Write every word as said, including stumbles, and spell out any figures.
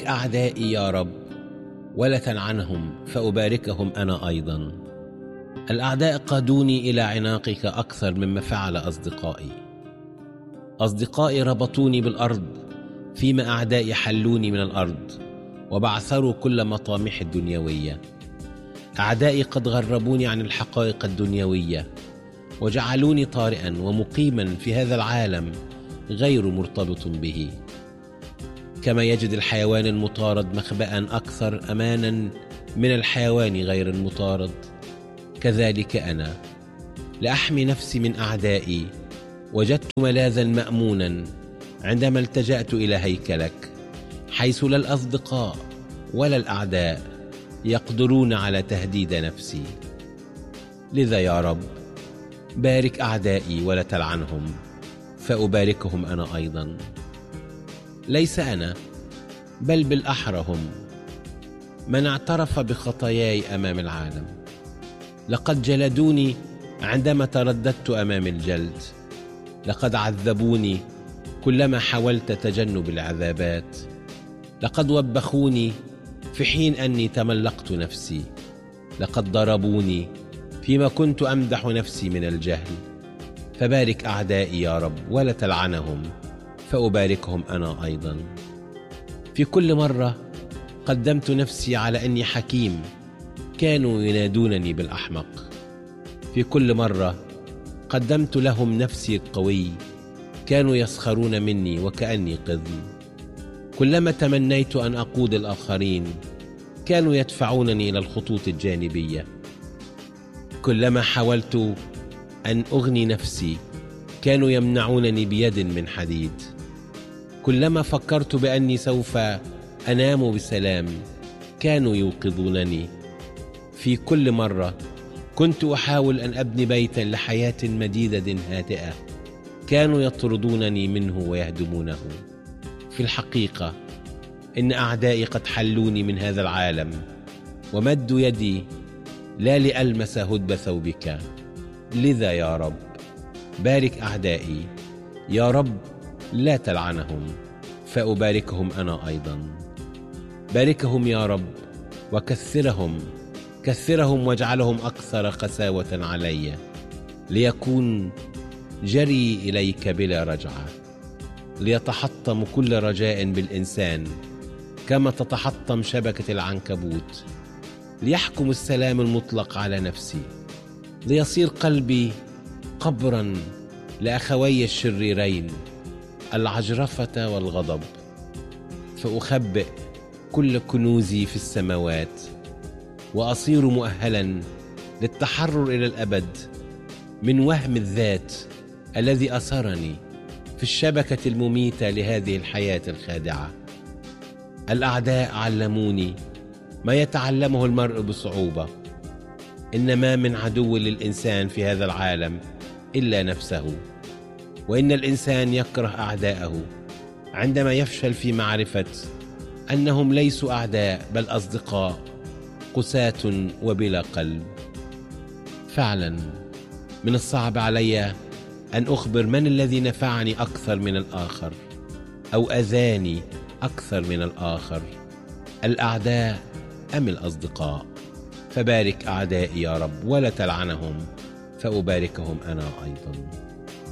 بارك أعدائي يا رب ولا تلعنهم فأباركهم أنا أيضا. الأعداء قادوني إلى عناقك أكثر مما فعل أصدقائي. أصدقائي ربطوني بالأرض فيما أعدائي حلوني من الأرض وبعثروا كل مطامح الدنيوية. أعدائي قد غربوني عن الحقائق الدنيوية وجعلوني طارئا ومقيما في هذا العالم غير مرتبط به. كما يجد الحيوان المطارد مخبأ أكثر أمانا من الحيوان غير المطارد، كذلك أنا لأحمي نفسي من أعدائي وجدت ملاذا مأمونا عندما التجأت إلى هيكلك، حيث لا الأصدقاء ولا الأعداء يقدرون على تهديد نفسي. لذا يا رب بارك أعدائي ولا تلعنهم فأباركهم أنا أيضا. ليس أنا بل بالأحرى هم من اعترف بخطاياي أمام العالم. لقد جلدوني عندما ترددت أمام الجلد، لقد عذبوني كلما حاولت تجنب العذابات، لقد وبخوني في حين أني تملقت نفسي، لقد ضربوني فيما كنت أمدح نفسي من الجهل. فبارك أعدائي يا رب ولا تلعنهم فأباركهم أنا أيضا. في كل مرة قدمت نفسي على أني حكيم كانوا ينادونني بالأحمق. في كل مرة قدمت لهم نفسي القوي كانوا يسخرون مني وكأني قزم. كلما تمنيت أن أقود الآخرين كانوا يدفعونني إلى الخطوط الجانبية. كلما حاولت أن أغني نفسي كانوا يمنعونني بيد من حديد. كلما فكرت بأني سوف أنام بسلام كانوا يوقظونني. في كل مرة كنت أحاول أن أبني بيتا لحياة مديدة هادئة كانوا يطردونني منه ويهدمونه. في الحقيقة إن أعدائي قد حلوني من هذا العالم ومدوا يدي لا لألمس هدب ثوبك. لذا يا رب بارك أعدائي يا رب لا تلعنهم فأباركهم أنا أيضا. باركهم يا رب وكثرهم كثرهم واجعلهم أكثر قساوة علي، ليكون جري إليك بلا رجعة، ليتحطم كل رجاء بالإنسان كما تتحطم شبكة العنكبوت، ليحكم السلام المطلق على نفسي، ليصير قلبي قبرا لأخوي الشريرين العجرفة والغضب، فأخبئ كل كنوزي في السماوات وأصير مؤهلا للتحرر إلى الأبد من وهم الذات الذي أسرني في الشبكة المميتة لهذه الحياة الخادعة. الأعداء علموني ما يتعلمه المرء بصعوبة، إن ما من عدو للإنسان في هذا العالم إلا نفسه، وإن الإنسان يكره أعداءه عندما يفشل في معرفة أنهم ليسوا أعداء بل أصدقاء قساة وبلا قلب. فعلا من الصعب علي أن أخبر من الذي نفعني أكثر من الآخر أو أذاني أكثر من الآخر، الأعداء أم الأصدقاء. فبارك أعدائي يا رب ولا تلعنهم فأباركهم أنا أيضا.